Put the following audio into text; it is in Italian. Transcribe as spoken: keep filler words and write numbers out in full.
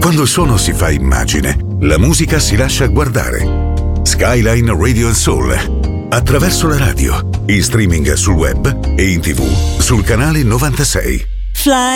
Quando il suono si fa immagine, la musica si lascia guardare. Skyline Radio and Soul. Attraverso la radio, in streaming sul web e in tv sul canale novantasei. Fly.